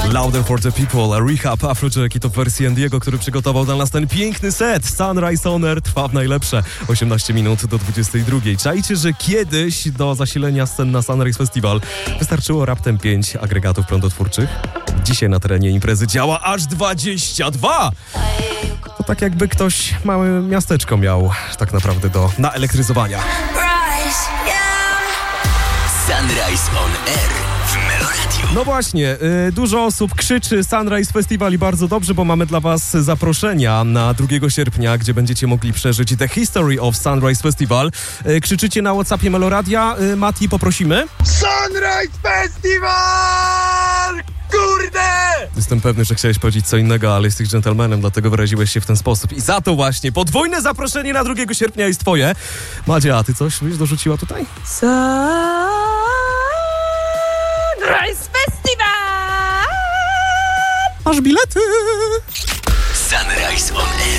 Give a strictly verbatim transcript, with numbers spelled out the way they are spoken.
Louder for the People, recap Afrojack i to w wersji Andiego, który przygotował dla nas ten piękny set. Sunrise On Air trwa w najlepsze osiemnaście minut do dwudziestej drugiej. Czajcie, że kiedyś do zasilenia scen na Sunrise Festival wystarczyło raptem pięć agregatów prądotwórczych. Dzisiaj na terenie imprezy działa aż dwadzieścia dwa! To tak jakby ktoś małe miasteczko miał tak naprawdę do naelektryzowania. Sunrise On Air w Meloradiu. No właśnie, y, dużo osób krzyczy Sunrise Festival i bardzo dobrze, bo mamy dla was zaproszenia na drugiego sierpnia, gdzie będziecie mogli przeżyć The History of Sunrise Festival. Y, krzyczycie na WhatsAppie Meloradia. Y, Mati, poprosimy. Sunrise Festival! Kurde! Jestem pewny, że chciałeś powiedzieć co innego, ale jesteś dżentelmenem, dlatego wyraziłeś się w ten sposób. I za to właśnie podwójne zaproszenie na drugiego sierpnia jest twoje. Madzia, a ty coś byś dorzuciła tutaj? Sunrise Festival! Masz bilety! Sunrise On Air.